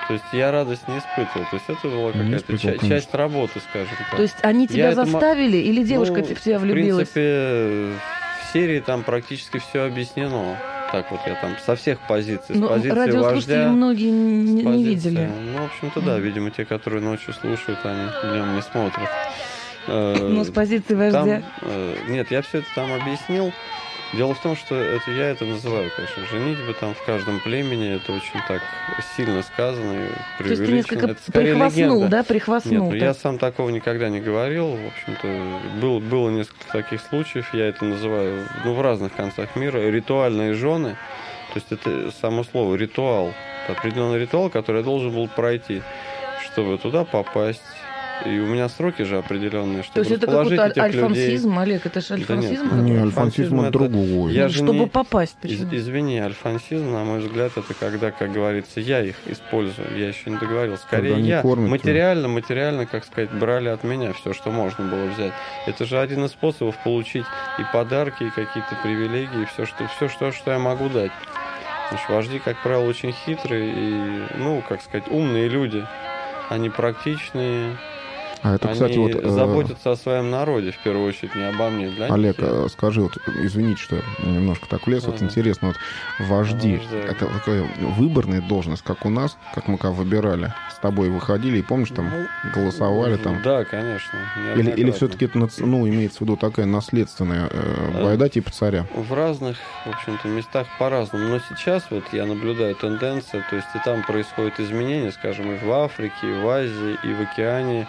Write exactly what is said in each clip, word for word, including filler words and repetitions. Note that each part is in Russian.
То есть я радость не испытывал. То есть это была какая-то ча- часть работы, скажем так. То есть они тебя я заставили это... или девушка ну, в тебя влюбилась? В принципе, в серии там практически все объяснено. Так вот я там со всех позиций. Но с позиции радиослушатели вождя, многие не, позиции, не видели. Ну, в общем-то, да. Видимо, те, которые ночью слушают, они днем не смотрят. Но с позиции вождя? Там, нет, я все это там объяснил. Дело в том, что это, я это называю, конечно, женитьба там в каждом племени. Это очень так сильно сказано и преувеличено. То есть ты несколько это прихвастнул, легенда. Да? Прихвастнул. Нет, ну, я сам такого никогда не говорил. В общем-то, был, было несколько таких случаев. Я это называю, ну, в разных концах мира. Ритуальные жены. То есть это само слово ритуал. Это определенный ритуал, который я должен был пройти, чтобы туда попасть. И у меня сроки же определенные, чтобы То есть это какой-то альфонсизм, людей. Олег, это же альфонсизм? Да нет, не, альфонсизм это другой. Я ну, чтобы не... попасть, почему? Из, извини, альфонсизм, на мой взгляд, это когда, как говорится, я их использую. Я еще не договорил. Скорее я кормят, материально, материально, как сказать, брали от меня все, что можно было взять. Это же один из способов получить и подарки, и какие-то привилегии, и все, что, все, что, что я могу дать. Потому что вожди, как правило, очень хитрые и, ну, как сказать, умные люди. Они практичные. А это, Они кстати, вот, заботятся э... о своем народе, в первую очередь, не обо мне. Для Олег, них. скажи, вот, извините, что я немножко так влез, ага. вот интересно, вот вожди, ага, это такая выборная должность, как у нас, как мы как выбирали, с тобой выходили, и помнишь, там, голосовали там? Да, конечно. Или, или все-таки это, ну, имеется в виду такая наследственная э, байда типа царя? В разных, в общем-то, местах по-разному. Но сейчас вот я наблюдаю тенденцию, то есть и там происходят изменения, скажем, и в Африке, и в Азии, и в океане.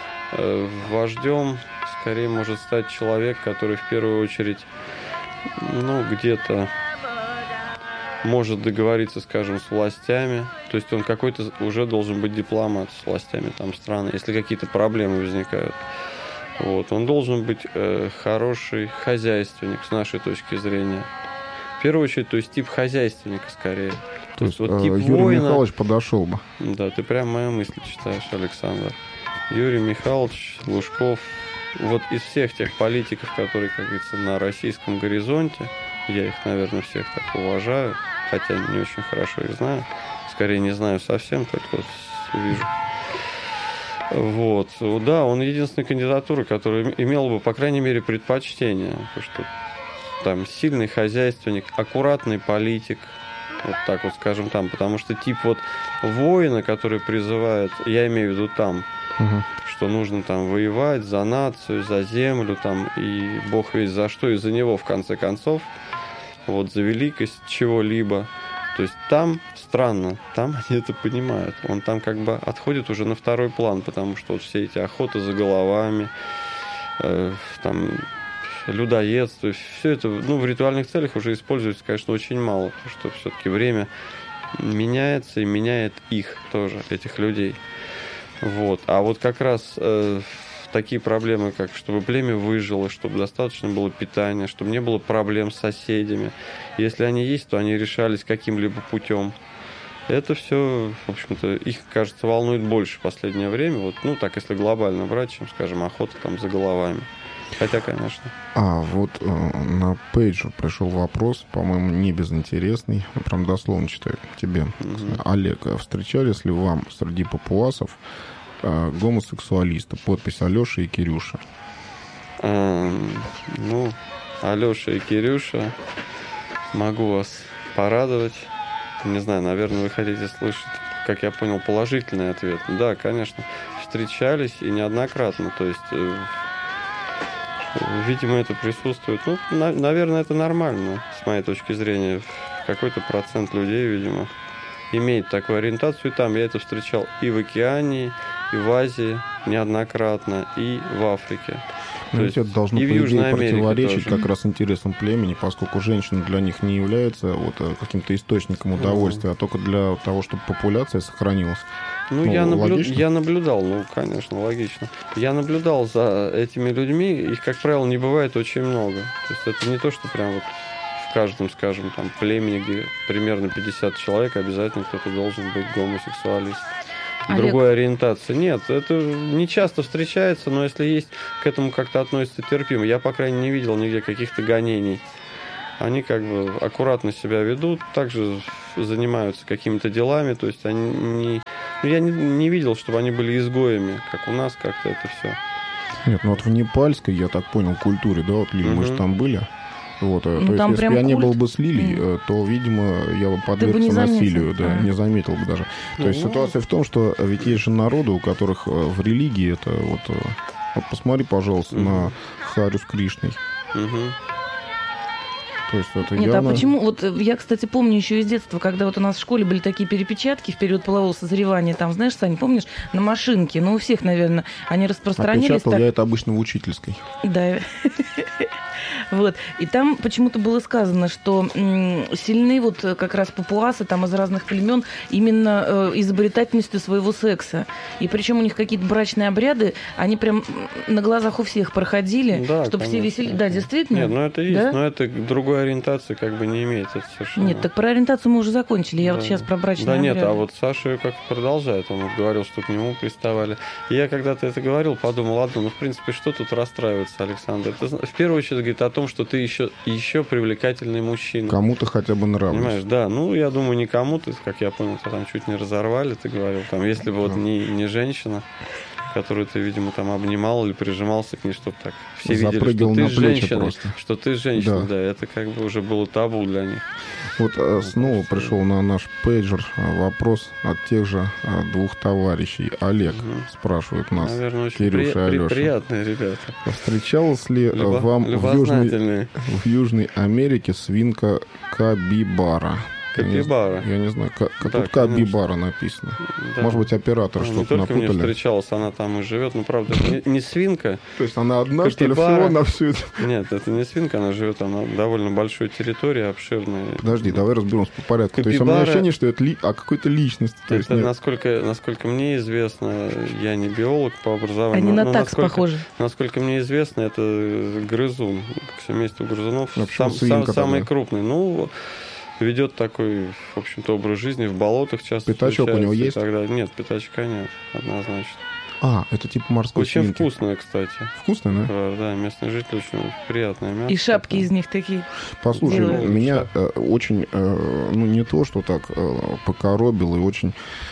Вождем скорее может стать человек, который в первую очередь, ну, где-то может договориться, скажем, с властями. То есть он какой-то уже должен быть дипломат с властями там страны, если какие-то проблемы возникают. Вот. Он должен быть э, хороший хозяйственник с нашей точки зрения. В первую очередь, то есть тип хозяйственника скорее. То, то есть вот тип Юрий воина... Михайлович подошел бы. Да, ты прям мои мысли читаешь, Александр. Юрий Михайлович, Лужков, вот из всех тех политиков, которые, как говорится, на российском горизонте, я их, наверное, всех так уважаю, хотя не очень хорошо их знаю, скорее не знаю совсем, только вот вижу. Вот, да, он единственная кандидатура, которая имела бы, по крайней мере, предпочтение, потому что там сильный хозяйственник, аккуратный политик, вот так вот скажем там, потому что тип вот воина, который призывает, я имею в виду там, угу. что нужно там воевать за нацию, за землю, там, и бог весть за что, и за него, в конце концов, вот, за великость чего-либо. То есть там странно, там они это понимают. Он там как бы отходит уже на второй план, потому что вот все эти охоты за головами, э, там, людоедство, все это, ну, в ритуальных целях уже используется, конечно, очень мало, потому что все-таки время меняется и меняет их тоже, этих людей. Вот. А вот как раз э, такие проблемы, как чтобы племя выжило, чтобы достаточно было питания, чтобы не было проблем с соседями. Если они есть, то они решались каким-либо путем. Это все, в общем-то, их, кажется, волнует больше в последнее время. Вот, ну, так, если глобально брать, чем, скажем, охота там за головами. Хотя, конечно. А вот э, на пейджер пришел вопрос, по-моему, не безинтересный. Прям дословно читаю тебе. Угу. Олег, встречались ли вам среди папуасов э, гомосексуалисты? Подпись Алеша и Кирюша. А, ну, Алеша и Кирюша, могу вас порадовать. Не знаю, наверное, вы хотите слышать, как я понял, положительный ответ. Да, конечно, встречались и неоднократно. То есть... Видимо, это присутствует. Ну, на, наверное, это нормально, с моей точки зрения. Какой-то процент людей, видимо, имеет такую ориентацию. И там я это встречал и в Океании, и в Азии неоднократно, и в Африке. То есть это должно, по идее, противоречить как раз интересам племени, поскольку женщина для них не является вот каким-то источником удовольствия, mm. а только для того, чтобы популяция сохранилась. Ну, ну я, наблю... я наблюдал, ну, конечно, логично. Я наблюдал за этими людьми, их, как правило, не бывает очень много. То есть это не то, что прям вот в каждом, скажем, там, племени, где примерно пятьдесят человек, обязательно кто-то должен быть гомосексуалист. Другой Олег... ориентации. Нет, это не часто встречается, но если есть, к этому как-то относятся терпимо. Я, по крайней мере, не видел нигде каких-то гонений. Они как бы аккуратно себя ведут, также занимаются какими-то делами, то есть они не я не, не видел, чтобы они были изгоями, как у нас как-то это все. Нет, ну вот в непальской, я так понял, культуре, да, вот, Лиль, угу. мы же там были. Вот, ну, то есть, если бы я культ. не был бы с Лилией, mm. то, видимо, я бы подвергся насилию, да, а. не заметил бы даже. То mm. есть ситуация в том, что ведь есть же народы, у которых в религии это вот... Вот посмотри, пожалуйста, mm-hmm. на Харю с Кришной. Mm-hmm. То есть это Нет, явно... а почему? Вот я, кстати, помню еще из детства, когда вот у нас в школе были такие перепечатки в период полового созревания, там, знаешь, Сань, помнишь, на машинке, ну, у всех, наверное, они распространились. Отпечатал так... я это обычно в учительской. Да. Вот. И там почему-то было сказано, что м, сильны вот как раз папуасы там из разных племен именно э, изобретательностью своего секса. И причем у них какие-то брачные обряды, они прям на глазах у всех проходили, да, чтобы конечно. Все веселились. Да, действительно. Нет, ну это есть, да? Но это другой ориентации как бы не имеет. Это совершенно... Нет, так про ориентацию мы уже закончили. Я да. вот сейчас про брачные да, обряды. Да нет, а вот Саша ее как-то продолжает. Он говорил, что к нему приставали. И я когда-то это говорил, подумал, ладно, ну в принципе, что тут расстраиваться, Александр? Это, в первую очередь говорит о том, что ты еще, еще привлекательный мужчина. Кому-то хотя бы нравится. Понимаешь, да. Ну, я думаю, не кому-то, как я понял, тебя там чуть не разорвали, ты говорил. Там, если бы вот не, не женщина, которую ты, видимо, там обнимал или прижимался к ней, чтобы так все запрыгал видели, что ты женщина, просто. что ты женщина, да. да, это как бы уже было табу для них. Вот а, снова вот, пришел на наш пейджер вопрос от тех же а, двух товарищей. Олег угу. спрашивает нас, наверное, очень Кирюша при, и Алеша. Приятные ребята. Встречалась ли Любо, вам в Южной, в Южной Америке свинка капибара? Капибара. Я не, я не знаю, как, да, тут капибара написано. Да. Может быть, оператор ну, что-то напутали. Не только мне встречалась, она там и живет. Ну, правда, не, не свинка. То есть она одна, капибара. Что ли, всего на всю это? Нет, это не свинка, она живет, она довольно большой территории, обширной. Подожди, давай разберемся по порядку. Капибара... То есть у меня ощущение, что это ли... о какой-то личности. То есть, насколько, насколько мне известно, я не биолог по образованию. Они но, на такс похожи. Насколько мне известно, это грызун. К семейству грызунов. Сам, свинка, сам, самый крупный. Ну... Ведет такой, в общем-то, образ жизни в болотах часто. Пятачок у него есть? Тогда... Нет, пятачка нет, однозначно. А, это типа морской очень свинки. Очень вкусное, кстати. Вкусное, да? Да, местные жители очень приятное мясо. И шапки такое. Из них такие. Послушай, делают. Меня э, очень, э, ну не то, что так э, покоробило и очень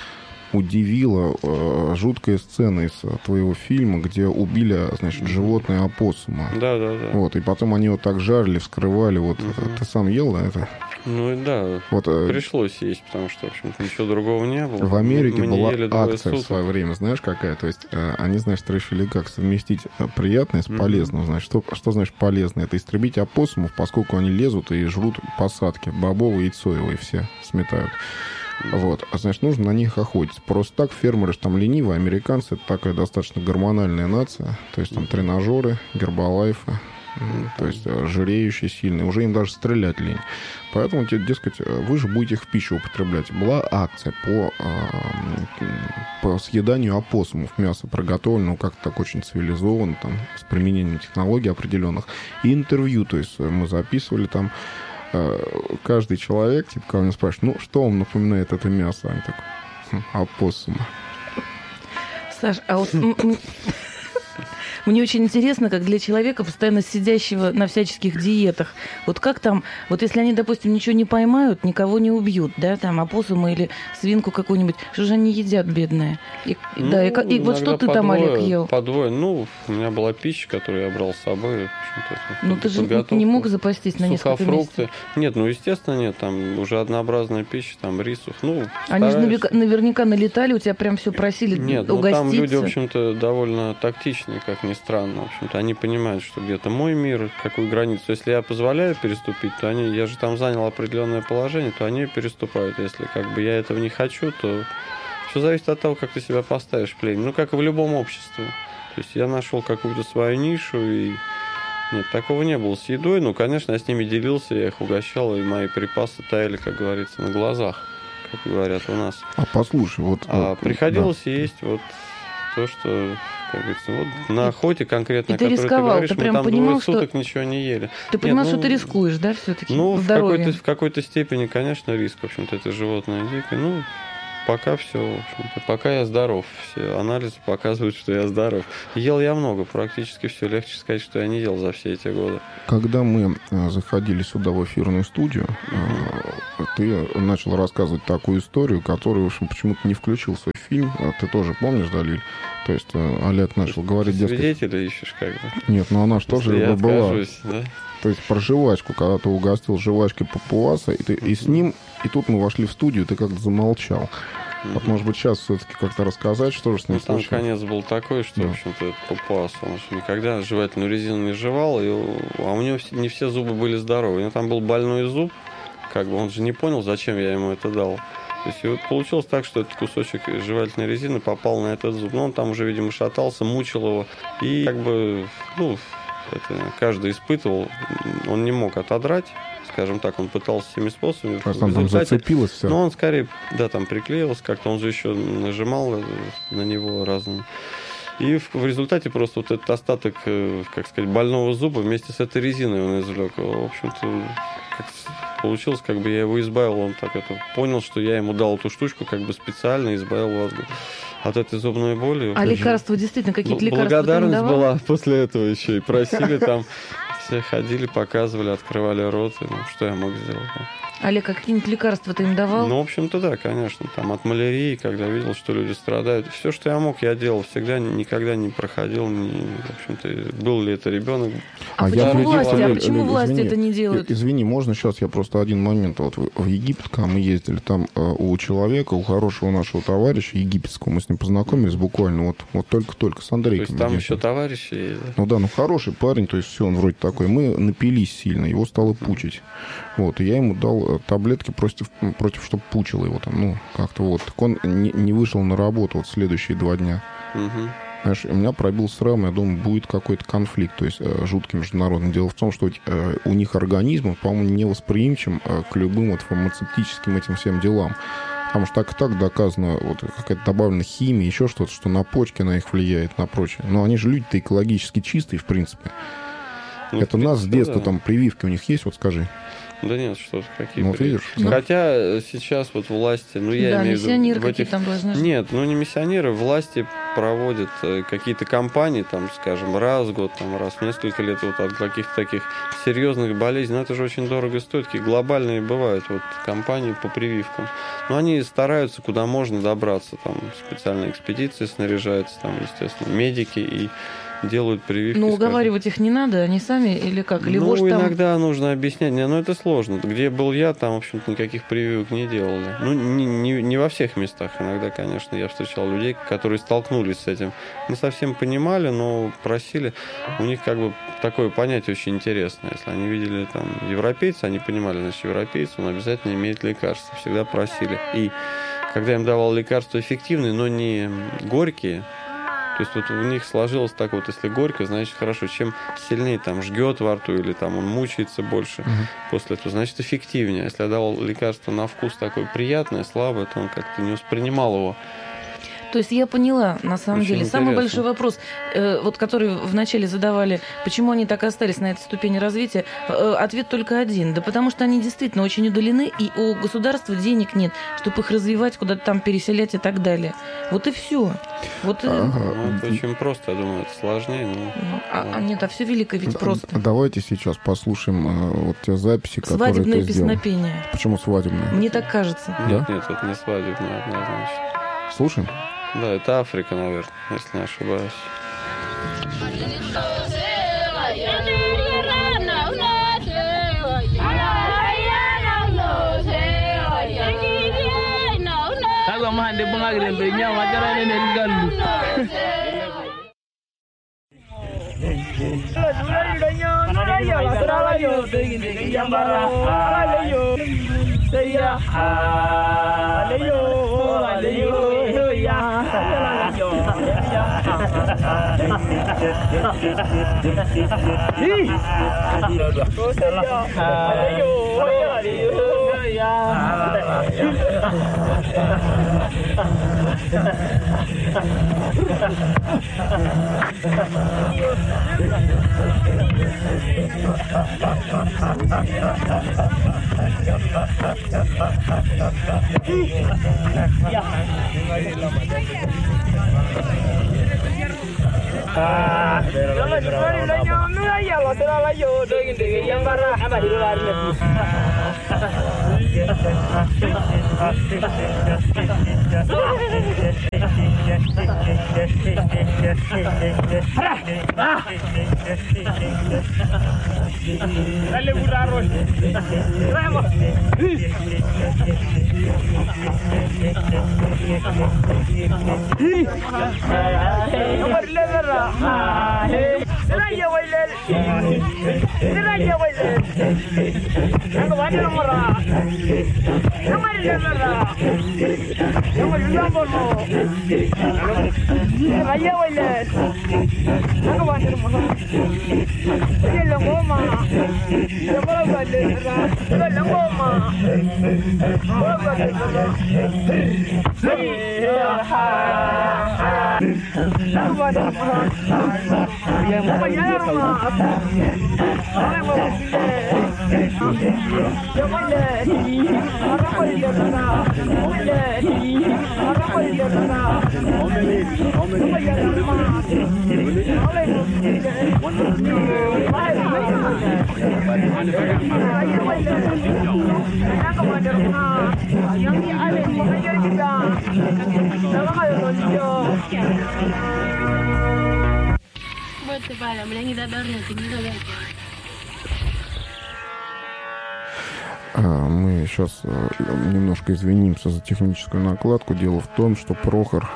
удивила э, жуткая сцена из твоего фильма, где убили, значит, животное опоссума. Да, да, да. Вот, и потом они его так жарили, вскрывали. Вот, угу. Ты сам ел, да, это? Ну да, вот, пришлось есть, потому что, в общем-то, ничего другого не было. В Америке Мы была акция в свое время, знаешь, какая? То есть они, значит, решили как совместить приятное с полезным. Mm-hmm. Значит, что, что значит полезное? Это истребить опоссумов, поскольку они лезут и жрут посадки бобовые и соевые все сметают. Mm-hmm. Вот, а значит, нужно на них охотиться. Просто так фермеры же там ленивые, американцы, это такая достаточно гормональная нация. То есть там тренажеры, гербалайфы. Mm-hmm. То есть жиреющие, сильные. Уже им даже стрелять лень. Поэтому, дескать, вы же будете их в пищу употреблять. Была акция по, по съеданию опоссумов. Мясо приготовлено как-то так очень цивилизованно, там, с применением технологий определенных. И интервью, то есть мы записывали там. Каждый человек, типа, когда меня спрашивает, ну, что вам напоминает это мясо? Они такой, хм, опоссума. Саш, а вот... Мне очень интересно, как для человека, постоянно сидящего на всяческих диетах, вот как там, вот если они, допустим, ничего не поймают, никого не убьют, да, там, опоссума или свинку какую-нибудь, что же они едят, бедные? И, ну, да, и, и вот что ты там, Олег, ел? Подвое, ну, у меня была пища, которую я брал с собой. Ну, ты же не мог запастись на несколько месяцев? Нет, ну, естественно, нет, там уже однообразная пища, там, рисов, ну, они же наверняка налетали, у тебя прям все просили нет, угоститься. Нет, ну, там люди, в общем-то, довольно тактичные, как ни странно. В общем-то, они понимают, что где-то мой мир, какую границу. Если я позволяю переступить, то они, я же там занял определенное положение, то они переступают. Если как бы я этого не хочу, то все зависит от того, как ты себя поставишь в племя. Ну, как и в любом обществе. То есть я нашел какую-то свою нишу, и нет, такого не было с едой. Ну, конечно, я с ними делился, я их угощал, и мои припасы таяли, как говорится, на глазах, как говорят у нас. А послушай, вот... А вот, приходилось да. есть вот то, что... Как говорится, вот на охоте конкретно, и ты о которой рисковал, ты говоришь, ты мы прям там понимал, двое что... суток ничего не ели. Ты понимал, Нет, что ну, ты рискуешь, да, все-таки? Ну, в здоровьем. какой-то, в какой-то степени, конечно, риск. В общем-то, это животное дикое. Ну, пока все, в общем-то, пока я здоров. Все анализы показывают, что я здоров. Ел я много, практически все. Легче сказать, что я не ел за все эти годы. Когда мы заходили сюда в эфирную студию, mm-hmm. ты начал рассказывать такую историю, которую, в общем, почему-то не включил в свой фильм. Ты тоже помнишь, Далиль? То есть Олег начал говорить... Свидетеля дескать... ищешь как бы? Нет, ну она же тоже я была. Откажусь, да? То есть про жвачку, когда ты угостил жвачкой папуаса, и, ты, и с ним, и тут мы вошли в студию, ты как-то замолчал. Mm-hmm. Вот, может быть, сейчас все-таки как-то рассказать, что же с ним ну, случилось? Там конец был такой, что, да. в общем-то, это папуас. Он же никогда жевательную резину не жевал, и, а у него не все зубы были здоровы. У него там был больной зуб, как бы он же не понял, зачем я ему это дал. То есть и вот получилось так, что этот кусочек жевательной резины попал на этот зуб. Но он там уже, видимо, шатался, мучил его. И как бы, ну, это каждый испытывал. Он не мог отодрать, скажем так, он пытался всеми способами. Просто он там зацепилось все. Но он скорее, да, там приклеился как-то. Он же еще нажимал на него разным. И в, в результате просто вот этот остаток, как сказать, больного зуба вместе с этой резиной он извлек. В общем-то, как получилось, как бы я его избавил, он так это понял, что я ему дал эту штучку, как бы специально избавил его от, от этой зубной боли. А лекарства, действительно, какие-то лекарства благодарность была после этого еще, и просили там, все ходили, показывали, открывали рот, и, ну, что я мог сделать. Олег, а какие-нибудь лекарства ты им давал? Ну, в общем-то, да, конечно. Там от малярии, когда видел, что люди страдают. Все, что я мог, я делал. Всегда, никогда не проходил. Не, в общем-то, был ли это ребенок. А, а почему, я власти, а почему Лель, власти извини, это не делают? Извини, можно сейчас я просто один момент. Вот в Египет, когда мы ездили, там у человека, у хорошего нашего товарища египетского, мы с ним познакомились буквально вот, вот только-только с Андрейком. То есть там ездили. Еще товарищи есть, да? Ну да, ну хороший парень, то есть все, он вроде такой. Мы напились сильно, его стало пучить. Вот, и я ему дал таблетки против, против чтобы пучило его там, ну, как-то вот. Так он не, не вышел на работу вот следующие два дня. Угу. Знаешь, у меня пробил срам, я думаю, будет какой-то конфликт, то есть э, жуткий международный. Дело в том, что э, у них организм, по-моему, невосприимчив э, к любым вот фармацевтическим этим всем делам. Потому что так и так доказано, вот какая-то добавлена химия, еще что-то, что на почки на их влияет, на прочее. Но они же люди-то экологически чистые, в принципе. Ну, это у нас с детства да. Там прививки у них есть, вот скажи. Да нет, что-то какие ну, видишь, да. Хотя сейчас вот власти, ну я да, имею в виду... миссионеры в этих... там должны... Нет, ну не миссионеры, власти проводят какие-то кампании, там, скажем, раз в год, там, раз в несколько лет вот от каких-то таких серьезных болезней. Но это же очень дорого стоит, такие глобальные бывают вот кампании по прививкам. Но они стараются куда можно добраться, там специальные экспедиции снаряжаются, там, естественно, медики и делают прививки. Ну, уговаривать их не надо, они сами или как? Или ну, вождь там... иногда нужно объяснять. Не, ну, это сложно. Где был я, там, в общем-то, никаких прививок не делали. Ну, не, не, не во всех местах. Иногда, конечно, я встречал людей, которые столкнулись с этим. Не совсем понимали, но просили. У них, как бы, такое понятие очень интересное. Если они видели, там, европейца, они понимали, значит, европейец, он обязательно имеет лекарства. Всегда просили. И когда им давал лекарства эффективные, но не горькие, то есть вот у них сложилось так вот, если горько, значит хорошо. Чем сильнее там жгет во рту или там он мучается больше uh-huh. после этого, значит эффективнее. Если я давал лекарство на вкус такое приятное, слабое, то он как-то не воспринимал его. То есть я поняла, на самом Очень деле. Интересно. Самый большой вопрос, э, вот, который вначале задавали, почему они так остались на этой ступени развития, э, ответ только один. Да потому что они действительно очень удалены, и у государства денег нет, чтобы их развивать, куда-то там переселять и так далее. Вот и все. Вот ага. ну, это очень просто, я думаю, это сложнее. Но... Ну, а, а нет, а все великое ведь просто. Давайте сейчас послушаем э, вот те записи, которые свадебное ты сделал. песнопение. Почему свадебное? Мне так кажется. Нет, да? нет, это не свадебное однозначно. Слушаем? Да, это Африка, наверное, если не ошибаюсь. Мы сейчас немножко извинимся за техническую накладку. Дело в том, что Прохор,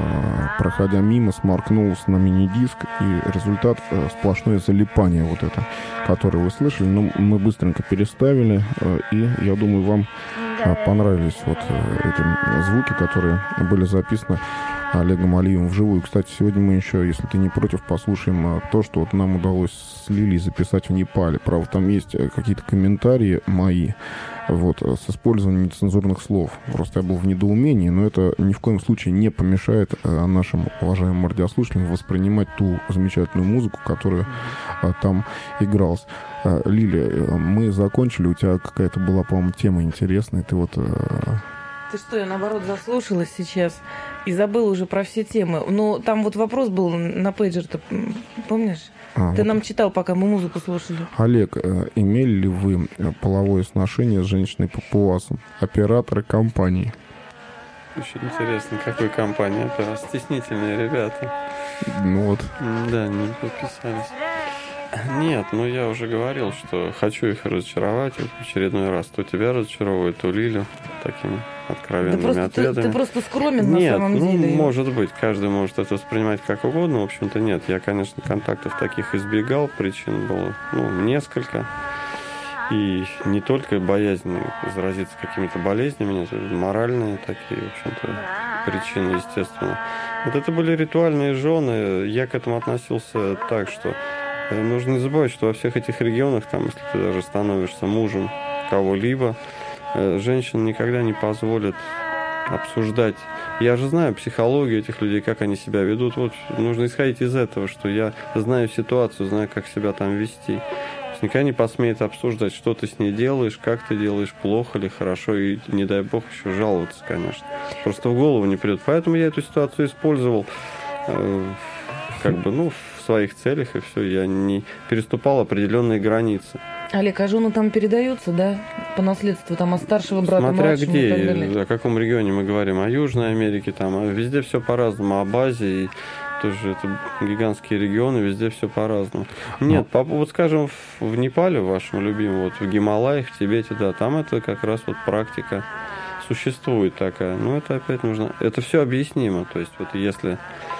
проходя мимо, сморкнулся на мини-диск, и результат сплошное залипание вот это, которое вы слышали. Но мы быстренько переставили, и я думаю, вам понравились вот эти звуки, которые были записаны Олегом Алиевым вживую. Кстати, сегодня мы еще, если ты не против, послушаем то, что вот нам удалось с Лилией записать в Непале. Правда, там есть какие-то комментарии мои, вот, с использованием нецензурных слов. Просто я был в недоумении, но это ни в коем случае не помешает нашим уважаемым радиослушателям воспринимать ту замечательную музыку, которая там игралась. Лилия, мы закончили, у тебя какая-то была, по-моему, тема интересная. Ты вот... Ты что, я наоборот заслушалась сейчас и забыла уже про все темы. Но там вот вопрос был на пейджер-то, помнишь? А, Ты вот. нам читал, пока мы музыку слушали. Олег, имели ли вы половое сношение с женщиной-папуасом? Операторы компании. Очень интересно, какой компании? Это стеснительные ребята. Ну вот. Да, не подписались. Нет, ну я уже говорил, что хочу их разочаровать вот в очередной раз. То тебя разочаровывает, то Лилю такими откровенными да просто ответами. Ты, ты просто скромен нет, на самом ну, деле. Нет, может быть, каждый может это воспринимать как угодно. В общем-то, нет. Я, конечно, контактов таких избегал. Причин было ну, несколько. И не только боязнь заразиться какими-то болезнями, нет, моральные такие, в общем-то, причины, естественно. Вот это были ритуальные жены. Я к этому относился так, что нужно не забывать, что во всех этих регионах, там, если ты даже становишься мужем кого-либо, женщина никогда не позволит обсуждать. Я же знаю психологию этих людей, как они себя ведут. Вот нужно исходить из этого, что я знаю ситуацию, знаю, как себя там вести. Никогда не посмеет обсуждать, что ты с ней делаешь, как ты делаешь, плохо ли, хорошо, и не дай бог еще жаловаться, конечно. Просто в голову не придет. Поэтому я эту ситуацию использовал э, как бы, ну, в своих целях, и все, я не переступал определенные границы. Олег, а жены там передаются, да, по наследству, там, от старшего брата, смотря младшему где, и так далее? о каком регионе мы говорим, о Южной Америке, там, а везде все по-разному, об Азии, и тоже это гигантские регионы, везде все по-разному. Нет, по, вот, скажем, в, в Непале, в вашем любимом, вот в Гималаях, в Тибете, да, там это как раз вот практика существует такая. Но это опять нужно, это все объяснимо, то есть вот если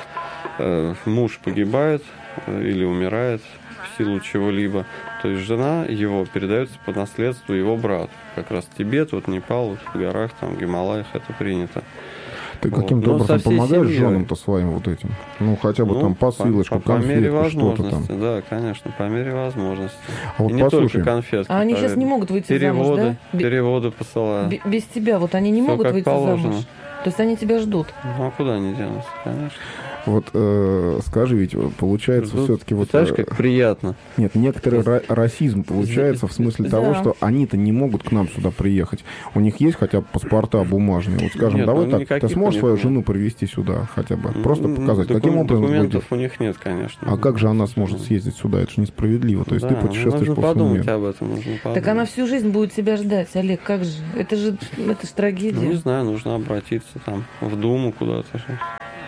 э, муж погибает э, или умирает в силу чего-либо, то есть жена его передается по наследству его брату. Как раз Тибет, вот Непал, вот в горах, там, в Гималаях это принято. Ты каким-то вот. образом помогаешь женам-то своим вот этим? Ну, хотя бы ну, там посылочку, по, по, конфетку, по мере что-то там. Да, конечно, по мере возможности. А вот и не послушай. только конфетки. А они сейчас не могут выйти переводы, замуж, да? Переводы посылают. Б- без тебя вот они не Все могут выйти положено. замуж? То есть они тебя ждут? Ну, а куда они денутся, конечно. Вот э, скажи, ведь получается Ну, все-таки вот... Знаешь, э, как приятно. Нет, некоторый ра- расизм получается в смысле того, Да. что они-то не могут к нам сюда приехать. У них есть хотя бы паспорта бумажные. Вот скажем, Нет, давай ну, так, никаких ты сможешь у них свою нет. жену привезти сюда хотя бы? Просто М, показать. докум- Каким образом Документов будет? у них нет, конечно. А как же она сможет съездить сюда? Это же несправедливо. То есть Да, ты путешествуешь нужно по всему подумать миру. об этом. Нужно подумать. Так она всю жизнь будет тебя ждать, Олег, как же? Это же, это же Ну, трагедия. не знаю, нужно обратиться там в Думу куда-то же.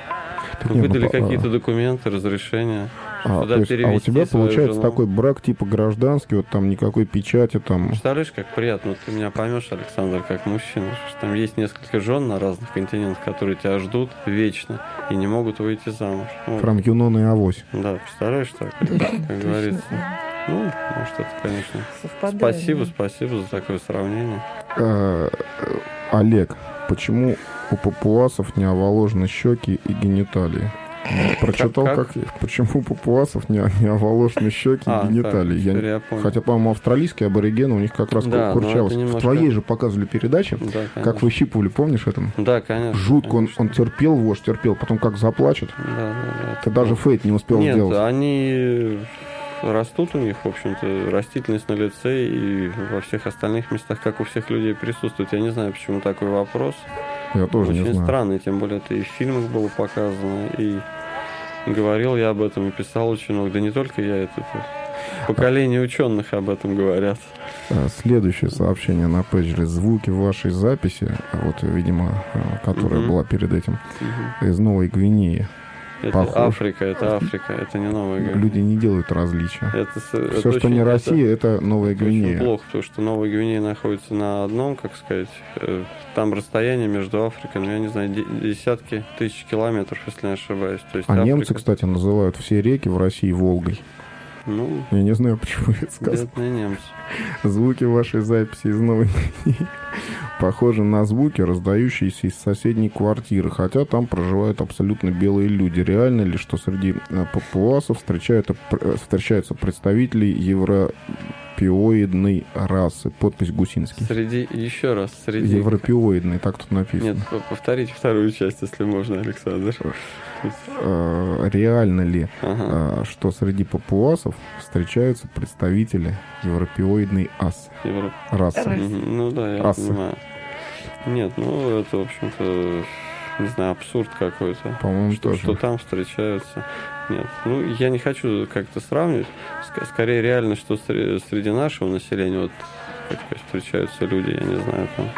Так нет, ну, Выдали по- какие-то документы, разрешения. А, Туда то есть, а у перевести тебя свою получается жену. такой брак типа гражданский, вот там никакой печати там. Представляешь, как приятно. Вот ты меня поймешь, Александр, как мужчина, что там есть несколько жен на разных континентах, которые тебя ждут вечно и не могут выйти замуж. Вот. Прям Юнона и Авось. Да, представляешь, так, Точно, как точно. говорится. Ну, может, это, конечно. Совпадает, Спасибо, да. спасибо за такое сравнение. Э, Олег, почему у папуасов не оволожены щеки и гениталии? Прочитал, Как- как, почему у папуасов не, не оволожены щеки А, и гениталии. так, Я теперь не- я понял. Хотя, по-моему, австралийские аборигены, у них как раз Да, но курчавость. это немножко- В твоей же показывали передаче, Да, как конечно. выщипывали, помнишь это? Да, конечно. Жутко, он, конечно. он терпел, вождь терпел, потом как заплачет. Да, да, да. Ты даже фейт не успел Нет, сделать. они растут у них, в общем-то, растительность на лице и во всех остальных местах, как у всех людей, присутствует. Я не знаю, почему такой вопрос. Я тоже Очень не знаю. странный, тем более это и в фильмах было показано, и говорил я об этом, и писал очень много. Да не только я, это, это поколение ученых об этом говорят. А, Следующее сообщение на пейджере. Звуки вашей записи, вот, видимо, а, которая Мгм. была перед этим, Мгм. из Новой Гвинеи. Это Похож. Африка, это Африка, это не Новая Гвинея. Люди не делают различия. Это, с- это Все, что очень- не это- Россия, это Новая это очень Гвинея. плохо, потому что Новая Гвинея находится на одном, как сказать, э, там расстояние между Африкой, ну, я не знаю, де- десятки тысяч километров, если не ошибаюсь. То есть А Африка- немцы, кстати, называют все реки в России Волгой. Ну, Я не знаю, почему я это сказал. бедные немцы. Звуки вашей записи из Новой Гвинеи похожи на звуки, раздающиеся из соседней квартиры, хотя там проживают абсолютно белые люди. Реально ли, что среди э, папуасов встречают, э, встречаются представители европеоидной расы? Подпись Гусинский. Среди, еще раз, среди... Европеоидный, так тут написано. Нет, п- повторите вторую часть, если можно, Александр. Э, Реально ли, Ага. э, что среди папуасов встречаются представители европеоидной ас, Европа. расы? Расы. Мгм. Ну да, я Расы. понимаю. Нет, ну это, в общем-то, не знаю, абсурд какой-то. По-моему, Что, тоже. что там встречаются. Нет, ну я не хочу как-то сравнивать. Ск- Скорее реально, что сре- среди нашего населения вот как сказать, встречаются люди, я не знаю, там,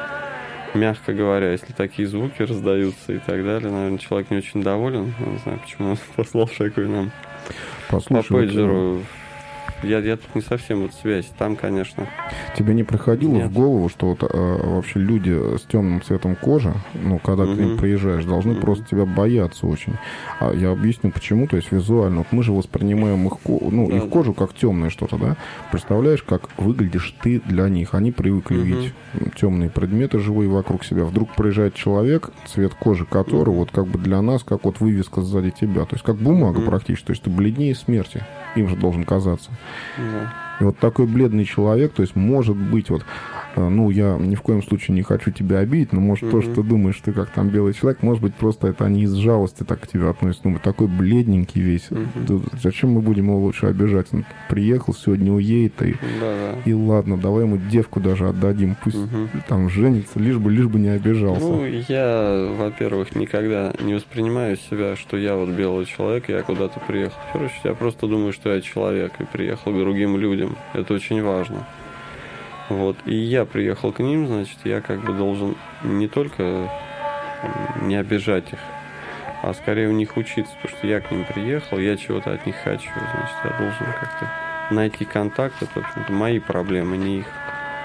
мягко говоря, если такие звуки раздаются и так далее, наверное, человек не очень доволен. Я не знаю, почему он послал всякую нам по Послушай, вот, пейджеру. Я, я тут не совсем вот связь. Там, конечно, тебе не приходило Нет. в голову, что вот, э, вообще люди с темным цветом кожи, ну, когда к ним Мгм. приезжаешь, должны Мгм. просто тебя бояться очень. А я объясню, почему. То есть визуально. Вот мы же воспринимаем их, ко- ну, Да, их да. кожу как темное что-то, да? Представляешь, как выглядишь ты для них. Они привыкли Мгм. видеть темные предметы живые вокруг себя. Вдруг приезжает человек, цвет кожи которого Мгм. вот как бы для нас, как вот вывеска сзади тебя. То есть как бумага Мгм. практически. То есть ты бледнее смерти. Им же должен казаться. да. И вот такой бледный человек, то есть может быть вот, э, ну, я ни в коем случае не хочу тебя обидеть, но может то, Мгм. что ты думаешь, ты как там белый человек, может быть просто это они из жалости так к тебе относятся. Ну, такой бледненький весь. Мгм. Да зачем мы будем его лучше обижать? Он приехал, сегодня уедет, и, Да, да. и ладно, давай ему девку даже отдадим, пусть Мгм. там женится, лишь бы, лишь бы не обижался. Ну, я, во-первых, никогда не воспринимаю себя, что я вот белый человек, я куда-то приехал. Короче, я просто думаю, что я человек и приехал к другим людям. Это очень важно. Вот. И я приехал к ним, значит, я как бы должен не только там, не обижать их, а скорее у них учиться, потому что я к ним приехал, я чего-то от них хочу, значит, я должен как-то найти контакт, это, в общем-то, мои проблемы, не их.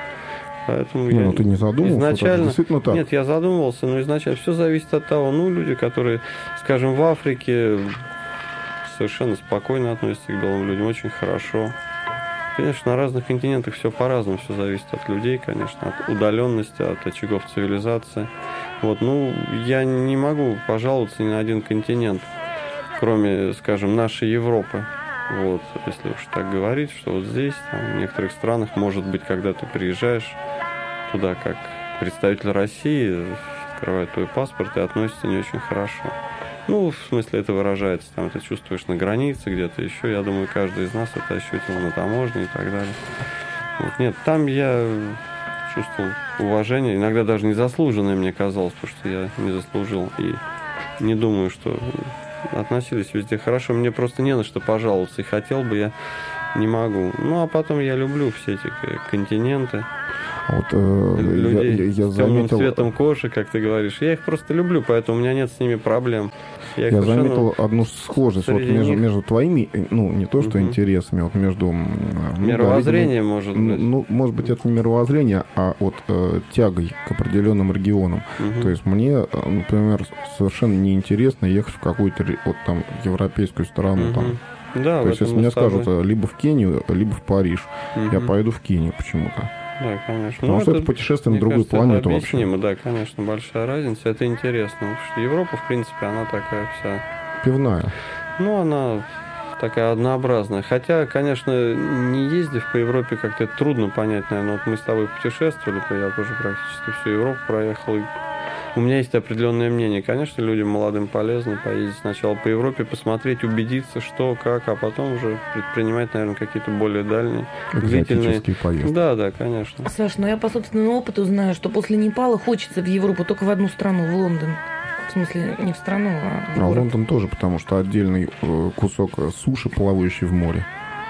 Поэтому Не, я ну ты не задумывался, это изначально... действительно так. Нет, я задумывался, но изначально все зависит от того, ну, люди, которые, скажем, в Африке совершенно спокойно относятся к белым людям, очень хорошо. Конечно, на разных континентах все по-разному, все зависит от людей, конечно, от удаленности, от очагов цивилизации. Вот, ну, я не могу пожаловаться ни на один континент, кроме, скажем, нашей Европы. Вот, если уж так говорить, что вот здесь, там, в некоторых странах, может быть, когда ты приезжаешь туда как представитель России, открывают твой паспорт и относятся не очень хорошо. Ну, в смысле, это выражается, там, ты чувствуешь на границе где-то еще. Я думаю, каждый из нас это ощутил на таможне и так далее. Вот. Нет, там я чувствовал уважение, иногда даже незаслуженное, мне казалось, потому что я не заслужил. И не думаю, что относились везде хорошо. Мне просто не на что пожаловаться, и хотел бы я, не могу. Ну, а потом я люблю все эти континенты. Вот, э, людей я, я, я с темным заметил... цветом кожи, как ты говоришь. Я их просто люблю, поэтому у меня нет с ними проблем. Я, я заметил одну схожесть вот между, них... между твоими, ну, не то что угу. интересами, вот между... Мировоззрением, ну, да, может быть. Ну, может быть, это не мировоззрение, а вот э, тягой к определенным регионам. Угу. То есть мне, например, совершенно неинтересно ехать в какую-то вот там европейскую страну, угу. там. Да, то есть, если мне скажут либо в Кению, либо в Париж, угу. я поеду в Кению почему-то. Да, конечно. Потому ну, что это, это путешествие на другую кажется, планету это объяснимо, вообще. Да, конечно, большая разница. Это интересно. Потому что Европа, в принципе, она такая вся... Пивная. Ну, она такая однообразная. Хотя, конечно, не ездив по Европе, как-то это трудно понять, наверное. Вот мы с тобой путешествовали, я тоже практически всю Европу проехал. У меня есть определенное мнение. Конечно, людям молодым полезно поездить сначала по Европе, посмотреть, убедиться, что, как, а потом уже предпринимать, наверное, какие-то более дальние, длительные поездки. Да, да, конечно. Саш, ну я по собственному опыту знаю, что после Непала хочется в Европу только в одну страну, в Лондон. В смысле, не в страну, а в А город. Лондон тоже, потому что отдельный кусок суши, плавающий в море.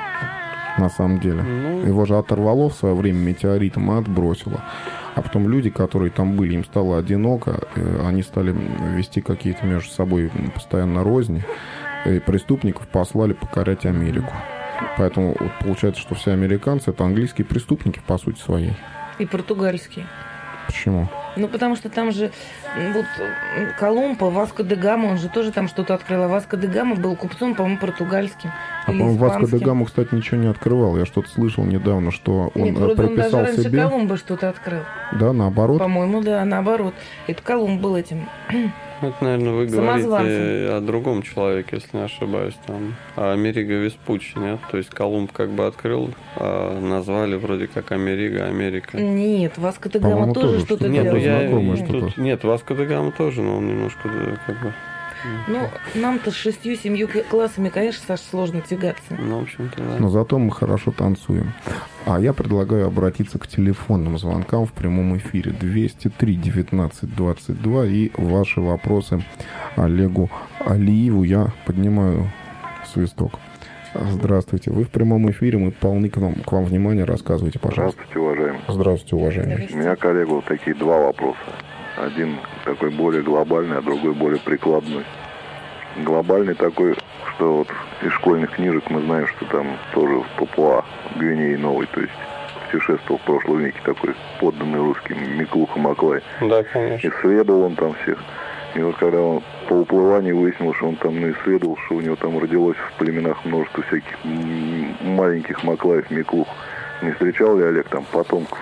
На самом деле. Ну... Его же оторвало в свое время метеоритом и отбросило. А потом люди, которые там были, им стало одиноко, они стали вести какие-то между собой постоянно розни, и преступников послали покорять Америку. Поэтому вот получается, что все американцы — это английские преступники, по сути своей. И португальские. Почему? Ну, потому что там же вот Колумб, Васко де Гама, он же тоже там что-то открыл. А Васко де Гама был купцом, по-моему, португальским. А, по-моему, Васко де Гама, кстати, ничего не открывал. Я что-то слышал недавно, что он Нет, вроде приписал он даже себе... раньше Колумба что-то открыл. Да, наоборот? По-моему, да, наоборот. Это Колумб был этим... Это, наверное, вы говорите о другом человеке, если не ошибаюсь, там, о Америго Веспуччи, нет? То есть Колумб как бы открыл, а назвали вроде как Америго, Америка. Нет, Васко де Гама тоже, тоже что-то нет, делал. Я, нет, тут, нет, Васко де Гама тоже, но он немножко как бы... Ну, нам-то с шестью-семью классами, конечно, Саш, сложно тягаться. Ну, в общем-то, да. Но зато мы хорошо танцуем. А я предлагаю обратиться к телефонным звонкам в прямом эфире. двести три девятнадцать двадцать два. И ваши вопросы Олегу Алиеву. Я поднимаю свисток. Здравствуйте. Вы в прямом эфире. Мы полны к вам, к вам внимания. Рассказывайте, пожалуйста. Здравствуйте, уважаемый. Здравствуйте, уважаемый. У меня, коллега, вот такие два вопроса. Один такой более глобальный, а другой более прикладной. Глобальный такой, что вот из школьных книжек мы знаем, что там тоже в Папуа, Гвинеи Новой, то есть путешествовал в прошлом веке такой подданный русским Миклуха Маклай. Да, конечно. Исследовал он там всех. И вот когда он по уплыванию выяснил, что он там ну, исследовал, что у него там родилось в племенах множество всяких маленьких Маклаев, Миклух. Не встречал ли Олег там потомков?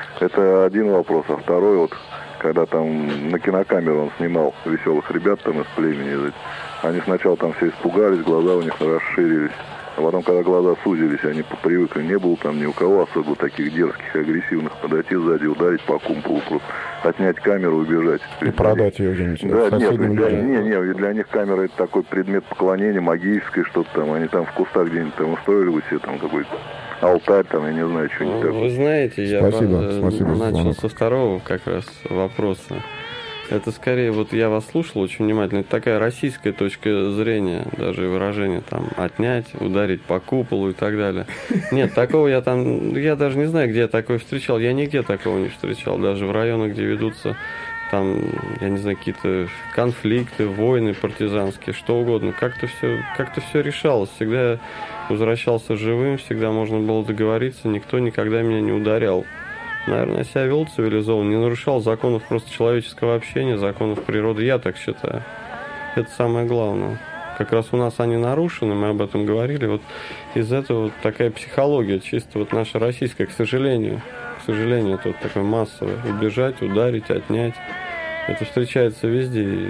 Это один вопрос. А второй вот, когда там на кинокамеру он снимал веселых ребят там из племени, они сначала там все испугались, глаза у них расширились. А потом, когда глаза сузились, они попривыкли, не было там ни у кого особо таких дерзких, агрессивных, подойти сзади, ударить по кумполу, просто отнять камеру и убежать. И продать ее где-нибудь. Да, нет, для, не, не, для них камера — это такой предмет поклонения, магическое что-то там. Они там в кустах где-нибудь там устроили бы себе там какой-то алтарь, там, я не знаю, что-нибудь такое. Вы знаете, я спасибо, по- спасибо, начал со второго как раз вопроса. Это скорее, вот я вас слушал очень внимательно, это такая российская точка зрения, даже выражение там отнять, ударить по куполу и так далее. Нет, такого я там, я даже не знаю, где я такое встречал, я нигде такого не встречал, даже в районах, где ведутся там, я не знаю, какие-то конфликты, войны партизанские, что угодно, как-то все, как-то все решалось, всегда я возвращался живым, всегда можно было договориться, никто никогда меня не ударял. Наверное, себя вел цивилизованно, не нарушал законов просто человеческого общения, законов природы, я так считаю. Это самое главное. Как раз у нас они нарушены, мы об этом говорили. Вот из этого вот такая психология, чисто вот наша российская, к сожалению. К сожалению, это вот такое массовое. Убежать, ударить, отнять. Это встречается везде. И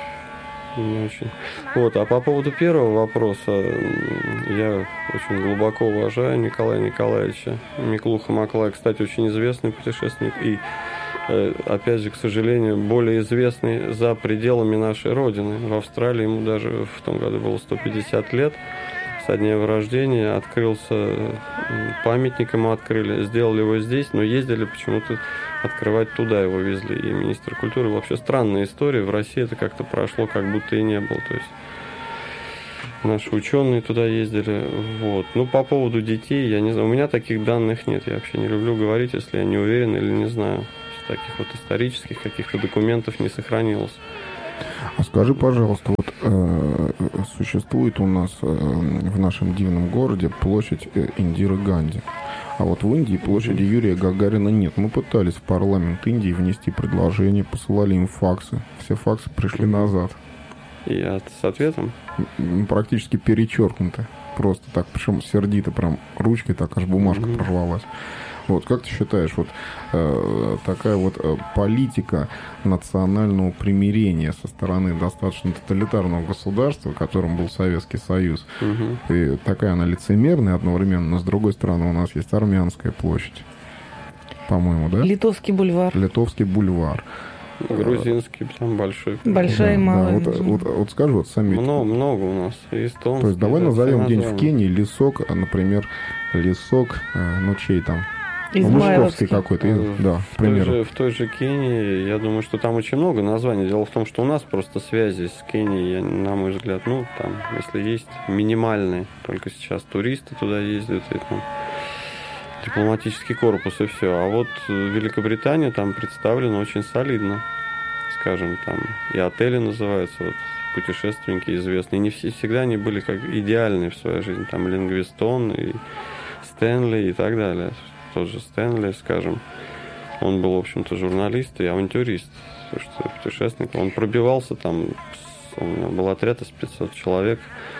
не очень. Вот, а по поводу первого вопроса, я очень глубоко уважаю Николая Николаевича Миклуха Маклая, кстати, очень известный путешественник, и опять же, к сожалению, более известный за пределами нашей Родины. В Австралии ему даже в том году было сто пятьдесят лет. Со дня его рождения открылся, памятник ему открыли, сделали его здесь, но ездили почему-то открывать туда, его везли. И министр культуры. Вообще странная история. В России это как-то прошло, как будто и не было. То есть наши ученые туда ездили. Вот. Ну, по поводу детей, я не знаю, у меня таких данных нет. Я вообще не люблю говорить, если я не уверен или не знаю. Таких вот исторических каких-то документов не сохранилось. А скажи, пожалуйста, вот э, существует у нас э, в нашем дивном городе площадь э, Индиры Ганди, а вот в Индии площади Юрия Гагарина нет. Мы пытались в парламент Индии внести предложение, посылали им факсы, все факсы пришли назад. И от, с ответом? Практически перечеркнуто, просто так, причем сердито, прям ручкой так аж бумажка mm-hmm. прорвалась. Вот, как ты считаешь, вот э, такая вот э, политика национального примирения со стороны достаточно тоталитарного государства, которым был Советский Союз, угу. и такая она лицемерная одновременно, но с другой стороны у нас есть Армянская площадь, по-моему, да? Литовский бульвар. Литовский бульвар. Грузинский, там большой. Большая и да, малая. Да, вот, вот, вот скажи, вот сами... Много, много у нас. Эстонский. То есть давай назовем день в Кении лесок, например, лесок, ну чей там? Мышковский какой-то, в, да, в, той же, в той же Кении, я думаю, что там очень много названий. Дело в том, что у нас просто связи с Кенией, на мой взгляд, ну, там, если есть, минимальные. Только сейчас туристы туда ездят, и там дипломатический корпус, и все. А вот Великобритания там представлена очень солидно, скажем, там и отели называются, вот, путешественники известные. Не все, всегда они были как идеальные в своей жизни. Там Лингвистон и Стэнли и так далее. Тот же Стэнли, скажем, он был, в общем-то, журналист и авантюрист, потому что путешественник. Он пробивался там, у него был отряд из пятисот человек,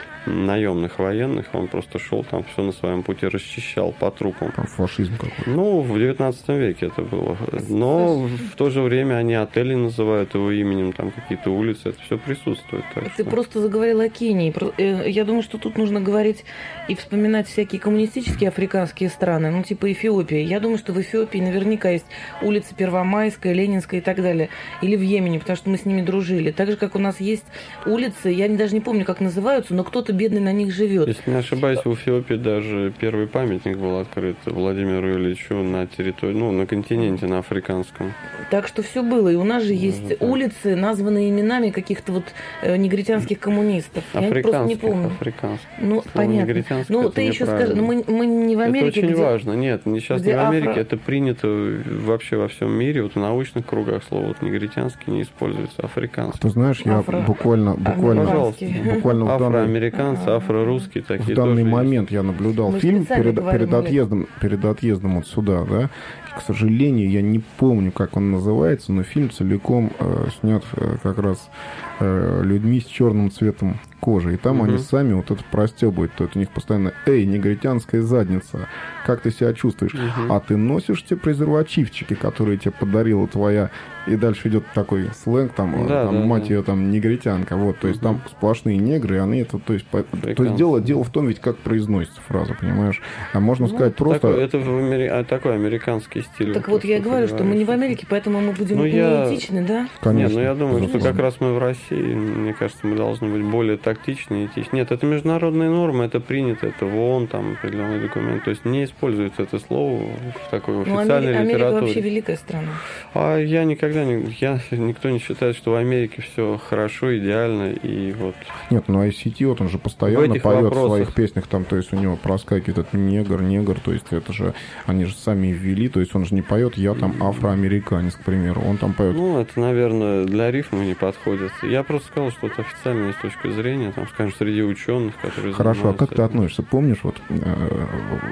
наемных военных, он просто шел там, все на своем пути расчищал по трупам. Там фашизм какой-то. Ну, в девятнадцатом веке это было. Но в то же время они отели называют его именем, там какие-то улицы, это все присутствует. Ты что... просто заговорил о Кении. Я думаю, что тут нужно говорить и вспоминать всякие коммунистические африканские страны, ну, типа Эфиопии. Я думаю, что в Эфиопии наверняка есть улица Первомайская, Ленинская и так далее. Или в Йемене, потому что мы с ними дружили. Так же, как у нас есть улицы, я даже не помню, как называются, но кто-то бедный на них живет. Если не ошибаюсь, в Эфиопии даже первый памятник был открыт Владимиру Ильичу на территории, ну, на континенте, на африканском. Так что все было. И у нас же есть ну, улицы, названные именами каких-то вот э, негритянских коммунистов. Я просто не помню. Африканских. Ну, слово понятно. Ну, ты еще скажи, ну, мы, мы не в Америке. Это очень где... важно. Нет, сейчас не в Америке. Афро... Это принято вообще во всем мире. Вот в научных кругах слово вот, негритянский не используется. Африканский. Ты знаешь, я Афро... буквально, буквально, буквально афроамериканцы, афро-русские такие. В данный тоже момент есть. Я наблюдал Мы фильм перед, перед, отъездом, перед отъездом вот сюда, да. К сожалению, я не помню, как он называется, но фильм целиком э, снят э, как раз э, людьми с черным цветом кожи. И там угу. они сами вот это простебывают. То это у них постоянно: эй, негритянская задница, как ты себя чувствуешь? Угу. А ты носишь те презервативчики, которые тебе подарила твоя... И дальше идет такой сленг, там, да, там да, мать да. ее там негритянка. Вот, то есть угу. там сплошные негры, и они это, то есть, по, то есть дело, дело в том, ведь как произносится фраза, понимаешь? А можно ну, сказать просто... Такой, это в Амери... такой американский стиль. Так вот, я говорю, что мы не в Америке, поэтому мы будем ну, я... неэтичны, да? Конечно. Нет, ну я думаю, Конечно. что как раз мы в России, мне кажется, мы должны быть более тактичны и этичны. Нет, это международные нормы, это принято, это в ООН, там, определенный документ. То есть не используется это слово в такой официальной ну, Амери... литературе. Америка вообще великая страна. А я никогда не... Я... Никто не считает, что в Америке все хорошо, идеально, и вот... Нет, ну ай си ти, вот он же постоянно поет в своих песнях, там, то есть у него проскакивает этот негр, негр, то есть это же, они же сами ввели, то есть он же не поет «я там афроамериканец», к примеру, он там поет... Ну, это, наверное, для рифмы не подходит. Я просто сказал, что это официально с точки зрения, там, скажем, среди ученых, которые... Хорошо, а как ты относишься? Помнишь, вот э,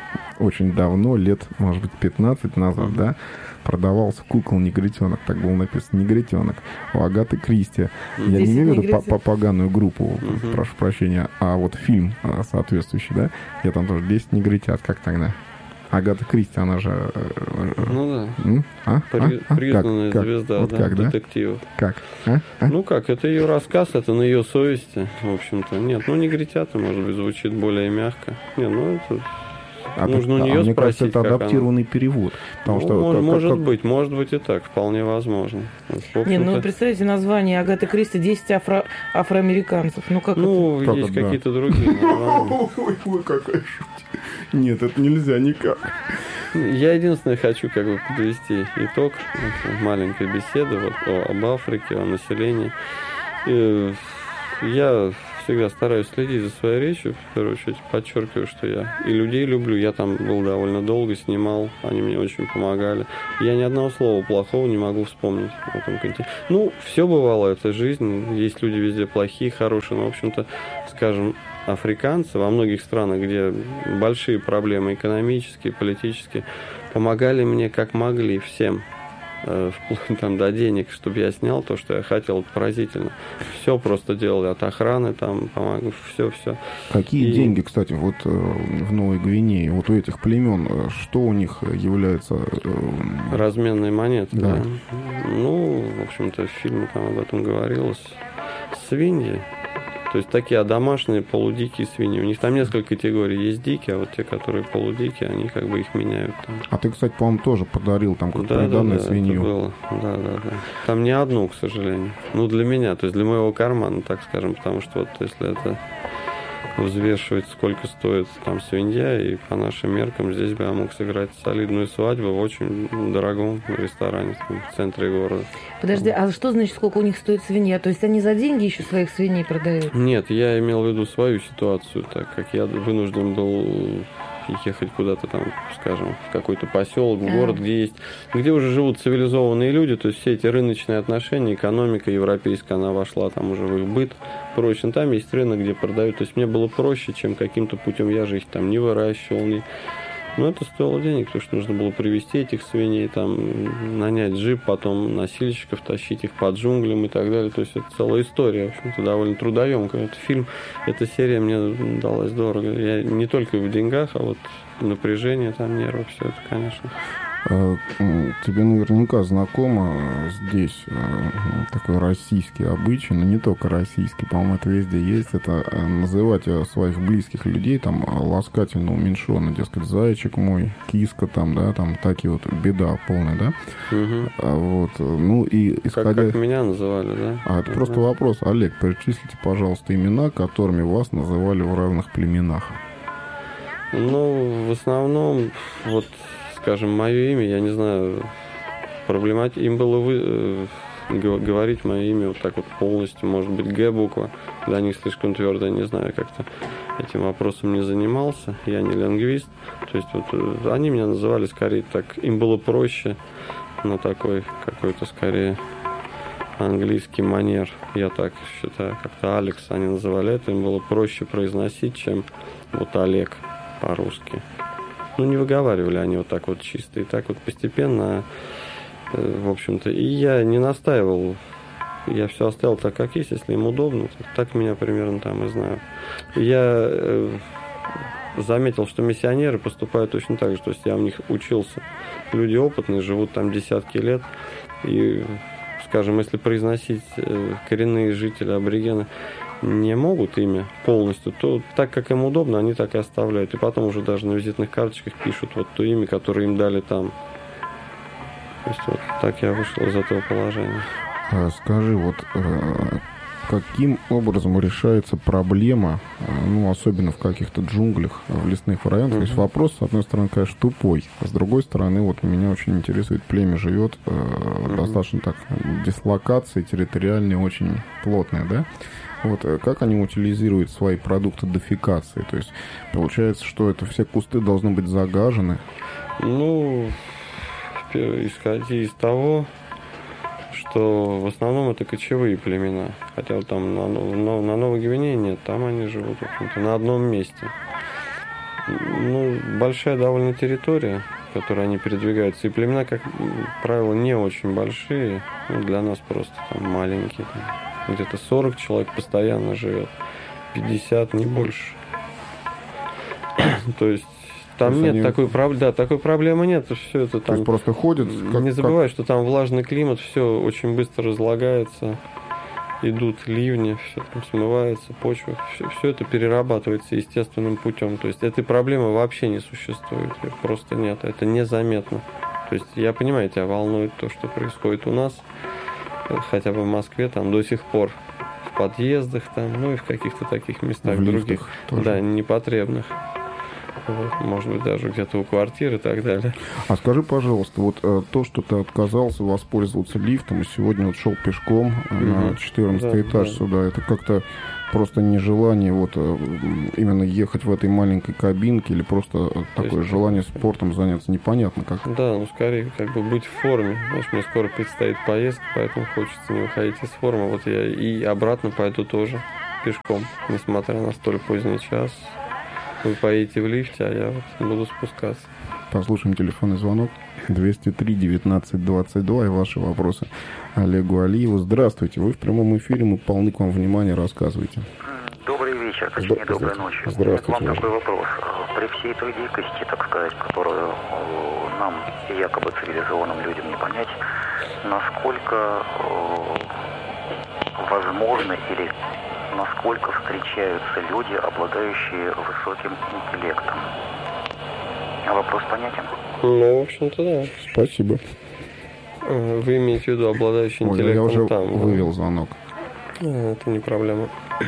очень давно, лет, может быть, пятнадцать назад, uh-huh. да, продавался кукол негритенок, так было написано, негритенок, у Агаты Кристи. Я не имею в виду по поганую группу, uh-huh. прошу прощения, а вот фильм соответствующий, да, я там тоже десять негритят, как тогда? Агата Кристи, она же... Ну да, а? При, а? признанная как? звезда, вот да, как, да? детективов. Как? А? А? Ну как, это ее рассказ, это на ее совести, в общем-то. Нет, ну негритята, может быть, звучит более мягко. Не, ну это... А нужно так, у нее а мне спросить, кажется, это как адаптированный она... перевод. Потому ну, что, может, как, может как... быть, может быть и так, вполне возможно. Не, ну представьте название Агаты Кристи «десять афро... афроамериканцев». Ну, как ну это? есть как какие-то другие названия. Ой, какая шутка. Нет, это нельзя никак. Я единственное хочу как бы подвести итог маленькой беседы вот, о, об Африке, о населении. И я всегда стараюсь следить за своей речью, в первую очередь подчеркиваю, что я и людей люблю. Я там был довольно долго, снимал, они мне очень помогали. Я ни одного слова плохого не могу вспомнить в этом контексте. Ну, все бывало, это жизнь, есть люди везде плохие, хорошие, но, в общем-то, скажем, африканцы во многих странах, где большие проблемы экономические, политические, помогали мне как могли всем, вплоть там до денег, чтобы я снял то, что я хотел, это поразительно. Все просто делали, от охраны там, помогу, все-все. Какие И... деньги, кстати, вот в Новой Гвинее, вот у этих племен, что у них является... Разменные монеты, да. да. Ну, в общем-то, в фильме там об этом говорилось. Свиньи. То есть такие домашние полудикие свиньи. У них там несколько категорий. Есть дикие, а вот те, которые полудикие, они как бы их меняют. Там. А ты, кстати, по-моему, тоже подарил там как да, приданное да, да, свинью. Это было. Да, да, да. Там не одну, к сожалению. Ну, для меня, то есть для моего кармана, так скажем, потому что вот если это взвешивать, сколько стоит там свинья, и по нашим меркам здесь бы я мог сыграть солидную свадьбу в очень дорогом ресторане в центре города. Подожди, а что значит, сколько у них стоит свинья? То есть они за деньги еще своих свиней продают? Нет, я имел в виду свою ситуацию, так как я вынужден был ехать куда-то там, скажем, в какой-то поселок, в город, где есть, где уже живут цивилизованные люди, то есть все эти рыночные отношения, экономика европейская, она вошла там уже в их быт, проще. Там есть рынок, где продают, то есть мне было проще, чем каким-то путем, я же их там не выращивал, не... Но это стоило денег, потому что нужно было привезти этих свиней, там, нанять джип, потом носильщиков, тащить их по джунглям и так далее. То есть это целая история, в общем-то, довольно трудоемкая. Этот фильм, эта серия мне далась дорого. Я не только в деньгах, а вот напряжение, там, нервы, все это, конечно. Тебе наверняка знакомо здесь такой российский обычай, но не только российский, по-моему, это везде есть, это называть своих близких людей там ласкательно уменьшенно, дескать, зайчик мой, киска там, да, там такие вот, беда полная, да? Угу. Вот, ну и исходя... Как, как меня называли, да? А это угу. просто вопрос. Олег, перечислите, пожалуйста, имена, которыми вас называли в равных племенах. Ну, в основном, вот... Скажем, мое имя, я не знаю, проблемати... им было вы... говорить мое имя вот так вот полностью, может быть, Г буква, для них слишком твердо, не знаю, как-то этим вопросом не занимался, я не лингвист, то есть вот они меня называли скорее так, им было проще, но такой какой-то скорее английский манер, я так считаю, как-то Алекс они называли это, им было проще произносить, чем вот Олег по-русски. Ну, не выговаривали они вот так вот чисто. И так вот постепенно, э, в общем-то, и я не настаивал. Я все оставил так, как есть. Если им удобно, так, так меня примерно там и знаю. Я э, заметил, что миссионеры поступают точно так же. То есть я у них учился. Люди опытные, живут там десятки лет. И, скажем, если произносить э, коренные жители, аборигены, не могут имя полностью, то так как им удобно, они так и оставляют. И потом уже даже на визитных карточках пишут вот то имя, которое им дали там. То есть вот так я вышел из этого положения. А скажи, вот каким образом решается проблема, ну, особенно в каких-то джунглях, в лесных районах? Mm-hmm. То есть вопрос, с одной стороны, конечно, тупой, а с другой стороны, вот меня очень интересует, племя живет э, mm-hmm. достаточно так, дислокации территориальные очень плотные, да? Вот как они утилизируют свои продукты дефекации? То есть получается, что это все кусты должны быть загажены? Ну, исходя из того, что в основном это кочевые племена. Хотя вот там на, на, на Новой Гвинее нет, там они живут, в общем-то, на одном месте. Ну, большая довольно территория, в которой они передвигаются. И племена, как правило, не очень большие. Ну, для нас просто там маленькие. Там. Где-то сорок человек постоянно живет, пятьдесят, не больше. То есть там нет они... такой проблемы, да, такой проблемы нет, все это там. То есть просто ходят. Как, не забывай, как... что там влажный климат, все очень быстро разлагается. идут ливни, все там смывается, почва, все, все это перерабатывается естественным путем. То есть этой проблемы вообще не существует, ее просто нет, это незаметно. То есть я понимаю, тебя волнует то, что происходит у нас, хотя бы в Москве, там до сих пор в подъездах, там, ну и в каких-то таких местах в других, тоже. Да, непотребных. Вот, может быть, даже где-то у квартиры и так далее. А скажи, пожалуйста, вот э, то, что ты отказался воспользоваться лифтом и сегодня вот шел пешком э, угу. на четырнадцатый да, этаж да. сюда, это как-то просто нежелание вот э, именно ехать в этой маленькой кабинке или просто то такое есть, желание спортом заняться, непонятно как? Да, ну скорее как бы быть в форме. Знаешь, мне скоро предстоит поездка, поэтому хочется не выходить из формы. Вот я и обратно пойду тоже пешком, несмотря на столь поздний час. Вы поедете в лифте, а я вот буду спускаться. Послушаем телефонный звонок. двести три девятнадцать двадцать два и ваши вопросы Олегу Алиеву. Здравствуйте, вы в прямом эфире, мы полны к вам внимания, рассказывайте. Добрый вечер, точнее, доброй ночи. Здравствуйте. К вам такой вопрос. При всей той дикости, так сказать, которую нам, якобы цивилизованным людям, не понять, насколько возможно или насколько встречаются люди, обладающие высоким интеллектом. А вопрос понятен? Ну, в общем-то, да. Спасибо. Вы имеете в виду обладающий Ой, интеллектом? Я уже там, вывел звонок. Это не проблема.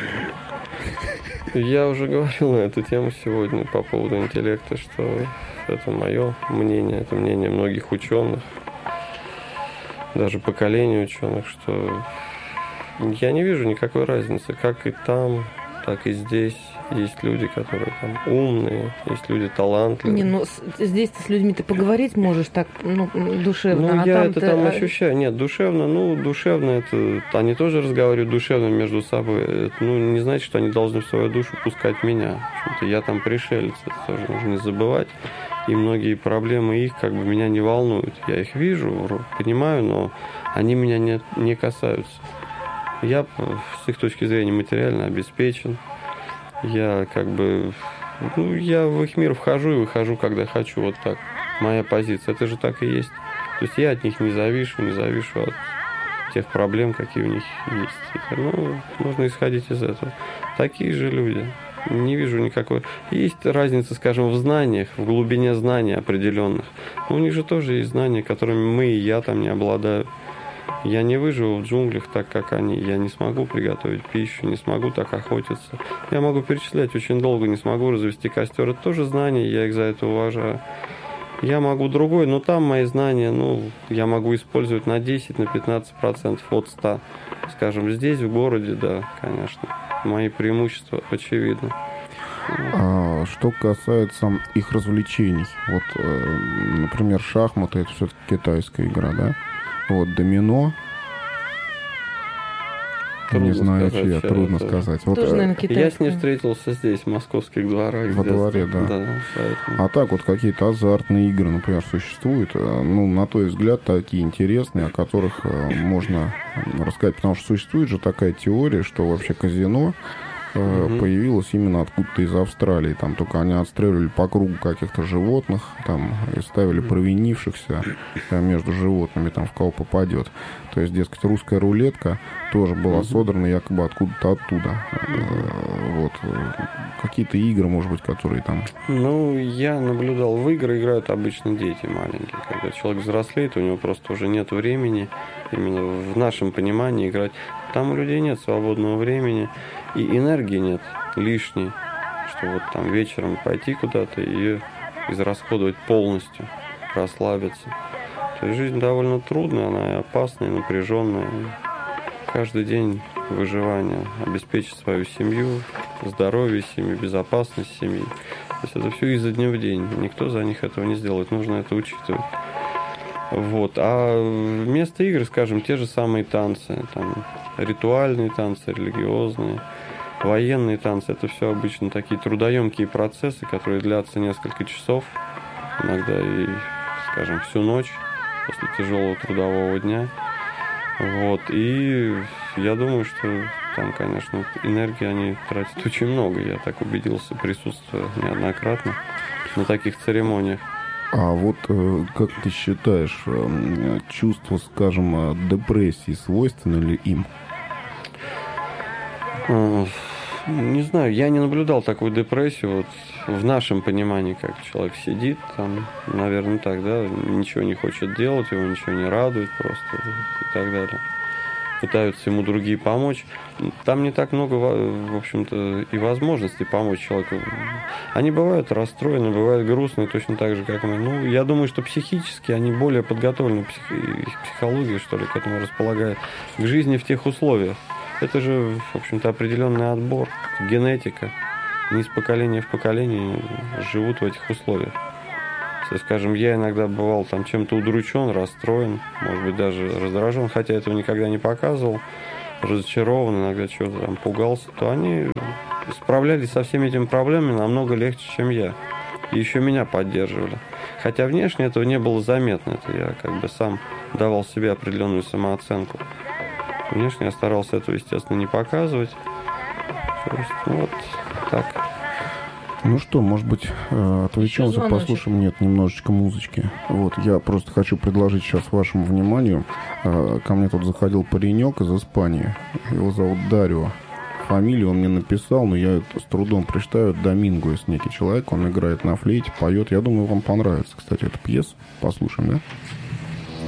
Я уже говорил на эту тему сегодня по поводу интеллекта, что это мое мнение, это мнение многих ученых, даже поколения ученых, что я не вижу никакой разницы, как и там, так и здесь. Есть люди, которые там умные, есть люди талантливые. Не, ну здесь ты с людьми ты поговорить можешь так, ну, душевно. Ну, а я там это ты... там ощущаю. Нет, душевно, ну, душевно это... Они тоже разговаривают душевно между собой. Это, ну, не значит, что они должны в свою душу пускать меня. В общем-то, я там пришелец, это тоже нужно не забывать. И многие проблемы их, как бы, меня не волнуют. Я их вижу, понимаю, но они меня не, не касаются. Я, с их точки зрения, материально обеспечен. Я как бы, ну, я в их мир вхожу и выхожу, когда хочу, вот так. Моя позиция, это же так и есть. То есть я от них не завишу, не завишу от тех проблем, какие у них есть. Ну, нужно исходить из этого. Такие же люди. Не вижу никакой... Есть разница, скажем, в знаниях, в глубине знаний определенных. Но у них же тоже есть знания, которыми мы и я там не обладаю. Я не выживу в джунглях так, как они. Я не смогу приготовить пищу, не смогу так охотиться. Я могу перечислять очень долго, не смогу развести костер. Это тоже знания, я их за это уважаю. Я могу другой, но там мои знания, ну, я могу использовать на десять, на пятнадцать процентов от ста. Скажем, здесь, в городе, да, конечно. Мои преимущества очевидны. А, что касается их развлечений, вот, э, например, шахматы, это все-таки китайская игра, да? Вот, домино, трудно не знаю, сказать, чья, трудно это... сказать. Вот, тоже, наверное, я с ней встретился здесь, в московских дворах. Во дворе, да. да а так вот какие-то азартные игры, например, существуют, ну, на твой взгляд, такие интересные, о которых можно рассказать, потому что существует же такая теория, что вообще казино mm-hmm. появилась именно откуда-то из Австралии. Там только они отстреливали по кругу каких-то животных, там, и ставили mm-hmm. провинившихся между животными, там, в кого попадет. То есть, дескать, русская рулетка тоже была mm-hmm. содрана якобы откуда-то оттуда. Mm-hmm. Вот. Какие-то игры, может быть, которые там... Ну, я наблюдал, в игры играют обычно дети маленькие. Когда человек взрослеет, у него просто уже нет времени именно в нашем понимании играть. Там у людей нет свободного времени. И энергии нет лишней, что вот там вечером пойти куда-то и израсходовать полностью, расслабиться. То есть жизнь довольно трудная, она и опасная, и напряженная. Каждый день выживания, обеспечить свою семью, здоровье семьи, безопасность семьи. То есть это все изо дня в день. Никто за них этого не сделает, нужно это учитывать. Вот. А вместо игр, скажем, те же самые танцы, там, ритуальные танцы, религиозные, военные танцы, это все обычно такие трудоемкие процессы, которые длятся несколько часов, иногда и, скажем, всю ночь после тяжелого трудового дня. Вот. И я думаю, что там, конечно, энергии они тратят очень много. Я так убедился, присутствуя неоднократно на таких церемониях. А вот как ты считаешь, чувство, скажем, депрессии свойственно ли им? Не знаю, я не наблюдал такую депрессию вот в нашем понимании, как человек сидит там, наверное, так, да, ничего не хочет делать, его ничего не радует просто и так далее. Пытаются ему другие помочь. Там не так много, в общем-то, и возможностей помочь человеку. Они бывают расстроены, бывают грустные, точно так же, как мы. Ну, я думаю, что психически они более подготовлены, псих... их психология, что ли, к этому располагает, к жизни в тех условиях. Это же, в общем-то, определенный отбор, генетика. Не из поколения в поколение живут в этих условиях. Если, скажем, я иногда бывал там чем-то удручен, расстроен, может быть, даже раздражен, хотя этого никогда не показывал, разочарован, иногда чего-то там пугался, то они справлялись со всеми этими проблемами намного легче, чем я. И еще меня поддерживали. Хотя внешне этого не было заметно. Это я как бы сам давал себе определенную самооценку. Внешне я старался этого, естественно, не показывать. То есть, вот так. Ну что, может быть, отвлечемся, послушаем, нет, немножечко музычки. Вот, я просто хочу предложить сейчас вашему вниманию. Ко мне тут заходил паренек из Испании. Его зовут Дарио. Фамилию он мне написал, но я с трудом прочитаю. Доминго, некий человек. Он играет на флейте, поет. Я думаю, вам понравится, кстати, эта пьеса. Послушаем, да?